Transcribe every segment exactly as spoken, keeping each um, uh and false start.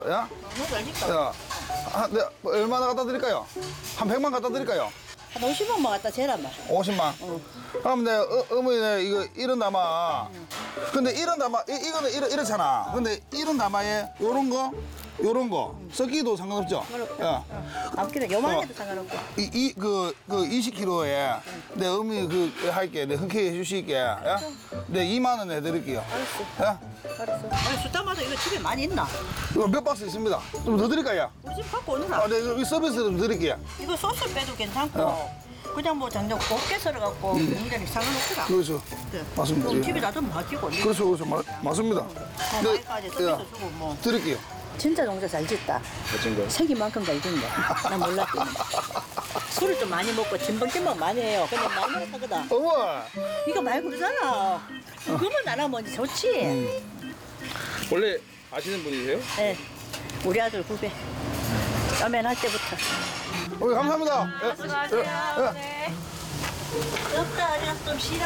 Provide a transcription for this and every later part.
야? 너무 잘했다. 야, 한, 네, 뭐 얼마나 갖다 드릴까요? 한 백만 갖다 드릴까요? 한 오십원만 갖다 재라마. 오십만. 어. 그럼 내 어, 어머니 내 이거 이런 담아. 근데 이런 담아 이, 이거는 이렇, 이렇잖아. 근데 이런 담아에 요런 거, 요런 거 섞기도 상관없죠. 그렇고. 야, 남기는 요만해도 어. 상관없고. 이이그그 이십 킬로그램에 내 어머니 그 할게 내 흔쾌히 해주실게. 야? 내 이만 원 해드릴게요. 알았어. 야, 알았어. 아니 숫자마다 이거 집에 많이 있나? 이거 몇 박스 있습니다. 좀 더 드릴까요? 우리 집 갖고 오느라. 아, 네, 이 서비스 좀 드릴게요. 이거 소스 빼도 괜찮고. 어. 그냥 뭐 장작 곱게 썰어갖고 굉장히 상관없더라. 그렇죠. 네. 맞습니다. 그럼 예. 집에 놔두면 맛있고. 그렇죠, 그렇죠. 마, 맞습니다. 뭐 많이까지 서비스 야, 주고 뭐. 드릴게요. 진짜 농사 잘 짓다. 생기만큼 잘 짓네. 난 몰랐더니. 술을 좀 많이 먹고 진벙진벙 많이 해요. 근데 많이 하거든. 어머, 이거 말 그러잖아. 그거만 안 하면 좋지. 원래 아시는 분이세요? 네. 우리 아들 후배. 라면 할 때부터. 어머니 감사합니다. 예, 예, 예. 네. 없다, 그냥 좀 싫어.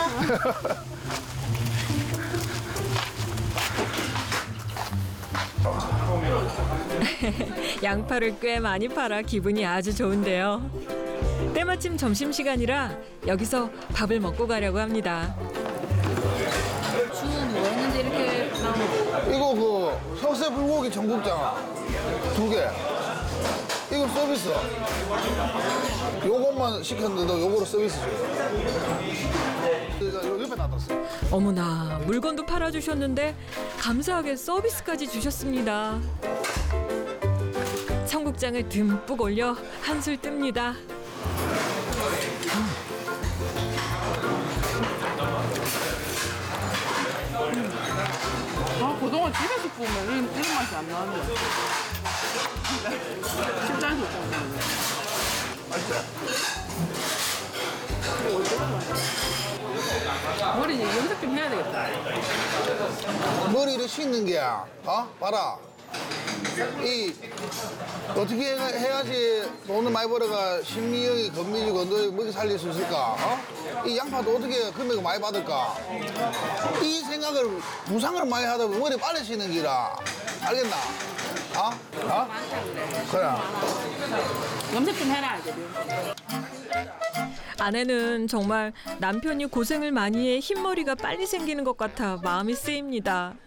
양파를 꽤 많이 팔아 기분이 아주 좋은데요. 때마침 점심시간이라 여기서 밥을 먹고 가려고 합니다. 주문 뭐 했는데 이렇게 나오는 이거 그 석쇠 불고기 전국장 두 개. 이거 서비스. 요것만 시켰는데도 요거로 서비스 줘요. 그러니까 요 옆에 놔뒀어. 어머나, 물건도 팔아주셨는데 감사하게 서비스까지 주셨습니다. 청국장을 듬뿍 올려 한술 뜹니다. 아, 그동안 집에서 구우면 이런, 이런 맛이 안 나는데. 식당에서 구우면. 머리 이제 염색 좀 해야 되겠다. 머리를 씻는 게, 어? 봐라. 이, 어떻게 해- 해야지 돈을 많이 벌어가 신미영이, 건민이, 건도이 먹이 살릴 수 있을까? 어? 이 양파도 어떻게 금액을 많이 받을까? 이 생각을, 부상을 많이 하다 보면 머리 빨리 씻는 기라. 알겠나? 어? 어? 그래. 염색 좀 해라, 이제. 아내는 정말 남편이 고생을 많이 해 흰머리가 빨리 생기는 것 같아 마음이 쓰입니다.